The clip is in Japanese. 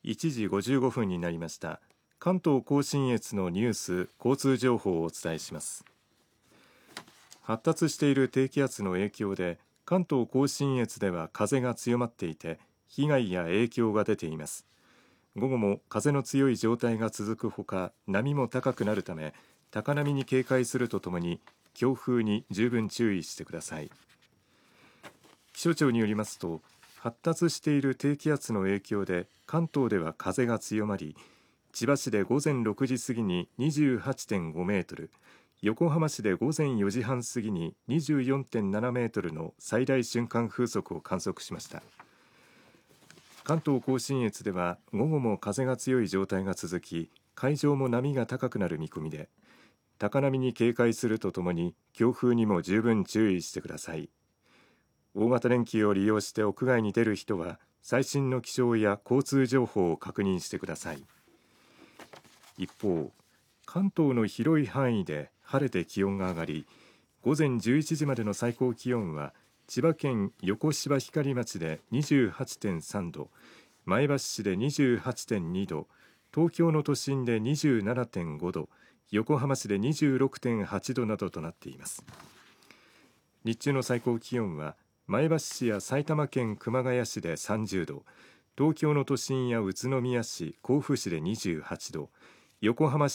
1時55分になりました。関東甲信越のニュース、交通情報をお伝えします。発達している低気圧の影響で関東甲信越では風が強まっていて被害や影響が出ています。午後も風の強い状態が続くほか、波も高くなるため高波に警戒するとともに強風に十分注意してください。気象庁によりますと、発達している低気圧の影響で関東では風が強まり、千葉市で午前6時過ぎに 28.5 メートル、横浜市で午前4時半過ぎに 24.7 メートルの最大瞬間風速を観測しました。関東甲信越では午後も風が強い状態が続き、海上も波が高くなる見込みで、高波に警戒するとともに強風にも十分注意してください。大型連休を利用して屋外に出る人は最新の気象や交通情報を確認してください。一方、関東の広い範囲で晴れて気温が上がり、午前11時までの最高気温は千葉県横芝光町で 28.3 度、前橋市で 28.2 度、東京の都心で 27.5 度、横浜市で 26.8 度などとなっています。日中の最高気温は前橋市や埼玉県熊谷市で30度、東京の都心や宇都宮市、甲府市で28度、横浜市